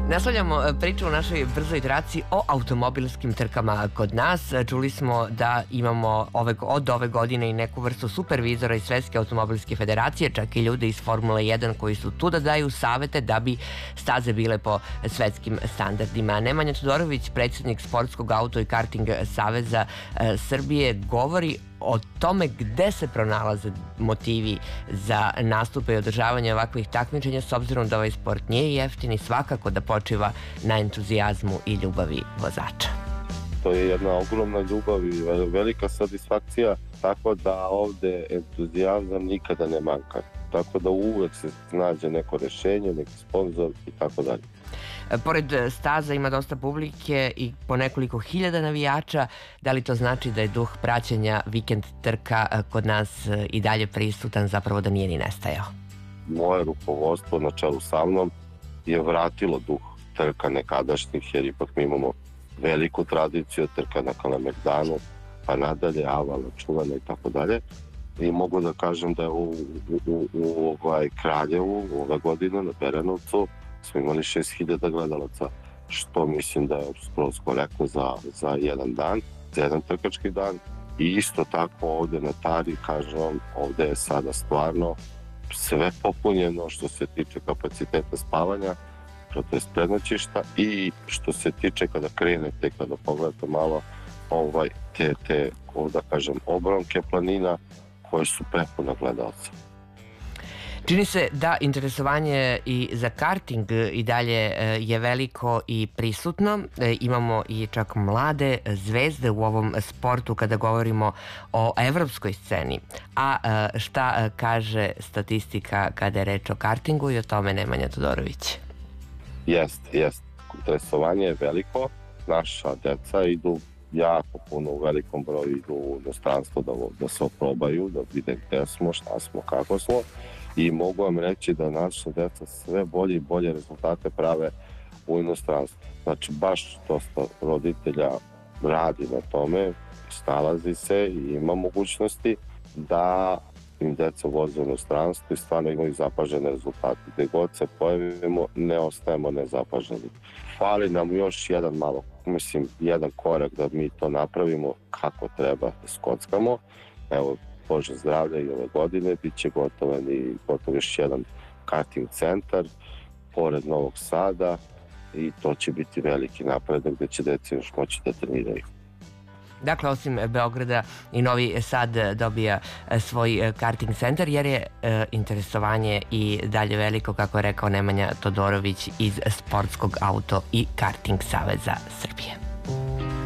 Nastavljamo priču u našoj brzoj traci o automobilskim trkama kod nas. Čuli smo da imamo od ove godine i neku vrstu supervizora iz Svetske automobilske federacije, čak i ljude iz Formule 1 koji su tu da daju savete da bi staze bile po svetskim standardima. Nemanja Todorović, predsjednik Sportskog auto i karting saveza Srbije, govori o tome gde se pronalaze motivi za nastupe i održavanje ovakvih takmičenja, s obzirom da ovaj sport nije jeftin i svakako da počiva na entuzijazmu i ljubavi vozača. To je jedna ogromna ljubav i velika satisfakcija, tako da ovde entuzijazam nikada ne manjka. Tako da uvek se nađe neko rešenje, neki sponsor i tako dalje. Pored staza ima dosta publike i po nekoliko hiljada navijača. Da li to znači da je duh praćenja vikend trka kod nas i dalje prisutan, zapravo da nije ni nestajao? Moje rukovodstvo na čelu sa mnom je vratilo duh trka nekadašnjih, jer ipak mi imamo veliku tradiciju trka na Kalemegdanu, pa nadalje, Avala, Čuvana i tako dalje. I mogu da kažem da je u Kraljevu ove godine na Berenovcu smo imali 6000 gledalaca, što mislim da je skroz korektno za jedan dan, za jedan trkački dan. I isto tako ovde na Tari, kažem vam, ovde je sada stvarno sve popunjeno što se tiče kapaciteta spavanja, to je prednoćišta, i što se tiče kada krenete, kada pogledate malo te da kažem, obronke planina koje su prepuna gledalca. Čini se da interesovanje i za karting i dalje je veliko i prisutno. Imamo i čak mlade zvezde u ovom sportu kada govorimo o evropskoj sceni. A šta kaže statistika kada je reč o kartingu, i o tome Nemanja Todorović? Jeste. Interesovanje je veliko. Naša deca idu jako puno, u velikom broju idu u inostranstvo da se oprobaju, da vide gde smo, šta smo, kako smo. I mogu vam reći da naša deca sve bolje i bolje rezultate prave u inostranstvu. Znači, baš dosta roditelja radi na tome, snalazi se i ima mogućnosti da im deca voze u inostranstvu i stvarno imaju zapažene rezultate. Gde god se pojavimo, ne ostajemo nezapaženi. Fali nam još jedan korak da mi to napravimo kako treba da skockamo. Evo, Bože zdravlja, i ove godine bit će gotov još jedan karting centar pored Novog Sada i to će biti veliki napredak gde će deca još moći da treniraju. Dakle, osim Beograda i Novi Sad dobija svoj karting centar, jer je interesovanje i dalje veliko, kako je rekao Nemanja Todorović iz Sportskog auto i karting saveza Srbije.